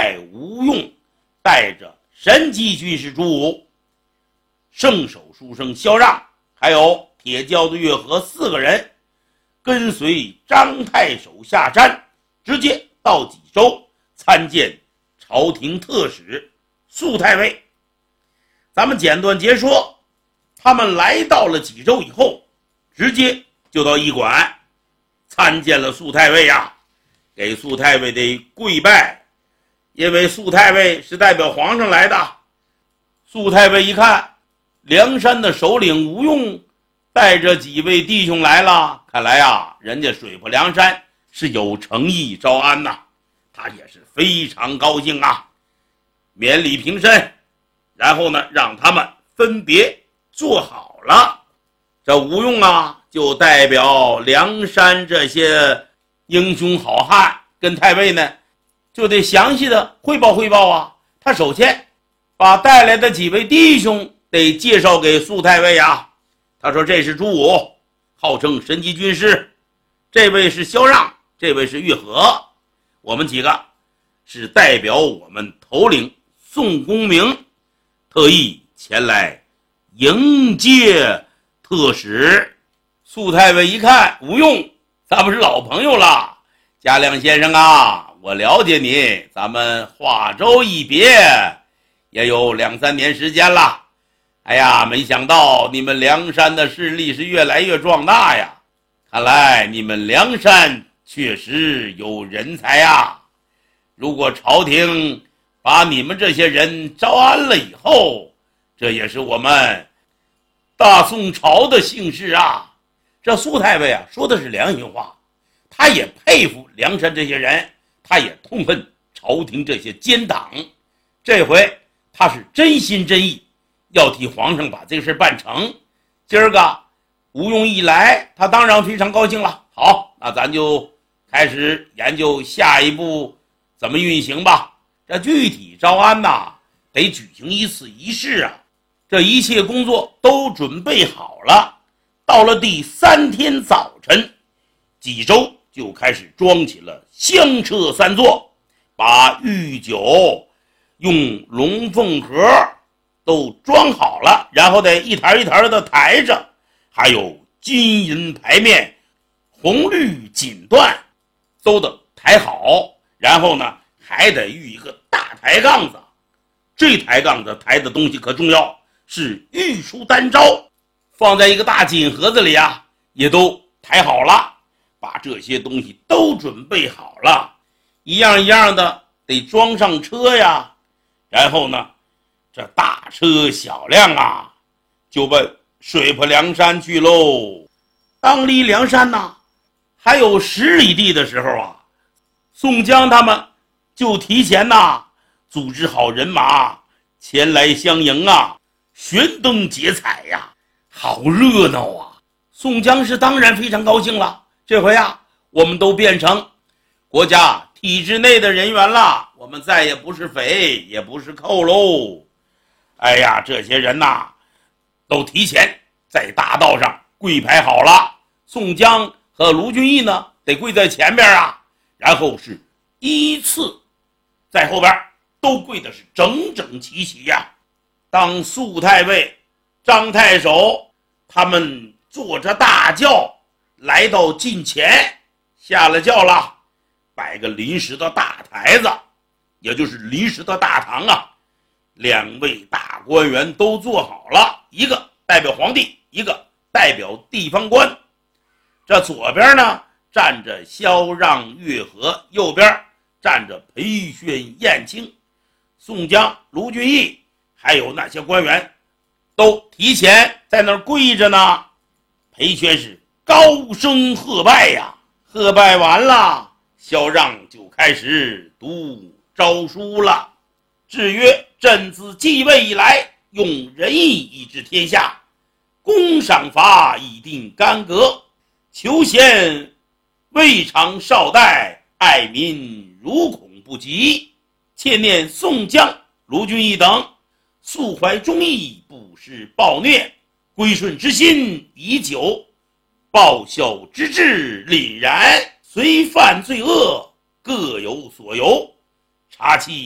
派吴用带着神机军师朱武、圣手书生萧让还有铁轿子月和4个人跟随张太守下山，直接到济州参见朝廷特使肃太尉。咱们简短截说，他们来到了济州以后，直接就到驿馆参见了肃太尉呀，给肃太尉的跪拜，因为肃太尉是代表皇上来的。肃太尉一看梁山的首领吴用带着几位弟兄来了，看来呀，人家水泊梁山是有诚意招安呐，他也是非常高兴啊，免礼平身，然后呢，让他们分别坐好了。这吴用啊，就代表梁山这些英雄好汉跟太尉呢，就得详细的汇报啊。他首先把带来的几位弟兄得介绍给肃太尉啊。他说这是朱武，号称神机军师，这位是萧让，这位是月和，我们几个是代表我们头领宋公明特意前来迎接特使。肃太尉一看吴用，咱们是老朋友了，嘉亮先生啊，我了解你，咱们化州一别也有2、3年时间了。哎呀，没想到你们梁山的势力是越来越壮大呀，看来你们梁山确实有人才啊，如果朝廷把你们这些人招安了以后，这也是我们大宋朝的幸事啊。这肃太尉啊说的是良心话，他也佩服梁山这些人，他也痛恨朝廷这些奸党，这回他是真心真意要替皇上把这个事办成。今儿个吴用一来，他当然非常高兴了。好，那咱就开始研究下一步怎么运行吧。这具体招安呐，得举行一次仪式啊。这一切工作都准备好了。到了第3天早晨，济州就开始装起了香车3座，把御酒用龙凤盒都装好了，然后得一台一台的抬着，还有金银牌面、红绿锦缎都得抬好，然后呢还得遇一个大抬杠子，这抬杠子抬的东西可重要，是御书单招，放在一个大锦盒子里啊，也都抬好了，把这些东西都准备好了，一样一样的得装上车呀。然后呢，这大车小辆啊，就奔水泊梁山去喽。当离梁山呢还有10里地的时候啊，宋江他们就提前组织好人马前来相迎啊，悬灯结彩呀，好热闹啊。宋江是当然非常高兴了，这回啊，我们都变成国家体制内的人员了，我们再也不是匪，也不是寇喽。哎呀，这些人都提前在大道上跪排好了，宋江和卢俊义呢得跪在前边啊，然后是依次在后边都跪的是整整齐齐呀。当肃太尉、张太守他们坐着大轿来到近前，下了轿了，摆个临时的大台子，也就是临时的大堂啊。2位大官员都坐好了，一个代表皇帝，一个代表地方官。这左边呢站着萧让、月和，右边站着裴宣、燕青。宋江、卢俊义还有那些官员都提前在那儿跪着呢。裴宣是高声喝拜呀，喝拜完了，萧让就开始读诏书了。制曰：朕自继位以来，用仁义以治天下，公赏罚以定干戈，求贤未尝少待，爱民如恐不及。切念宋江、卢俊义等素怀忠义，不施暴虐，归顺之心已久，报效之志凛然，虽犯罪恶，各有所由，察其